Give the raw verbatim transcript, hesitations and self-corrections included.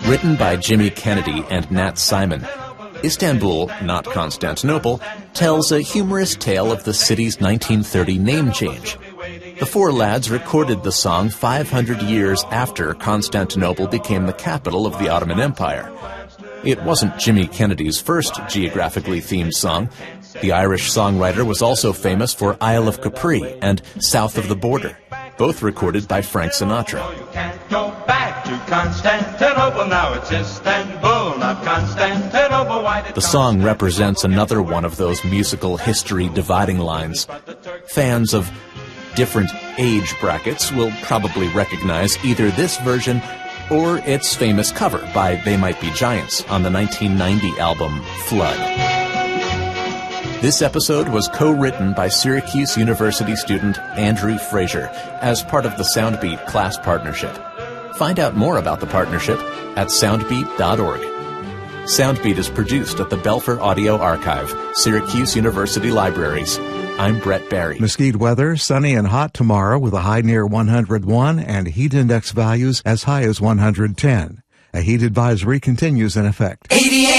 Written by Jimmy Kennedy and Nat Simon, Istanbul, not Constantinople, tells a humorous tale of the city's nineteen thirty name change. The four lads recorded the song five hundred years after Constantinople became the capital of the Ottoman Empire. It wasn't Jimmy Kennedy's first geographically themed song. The Irish songwriter was also famous for Isle of Capri and South of the Border, both recorded by Frank Sinatra. You can't go back to Constantinople, now it's Istanbul, not Constantinople. Why did The song represents another one of those musical history dividing lines. Fans of different age brackets will probably recognize either this version or its famous cover by They Might Be Giants on the nineteen ninety album Flood. This episode was co-written by Syracuse University student Andrew Fraser as part of the Soundbeat class partnership. Find out more about the partnership at soundbeat dot org. Soundbeat is produced at the Belfer Audio Archive, Syracuse University Libraries. I'm Brett Barry. Mesquite weather, sunny and hot tomorrow with a high near one hundred one and heat index values as high as one hundred ten. A heat advisory continues in effect. eighty-eight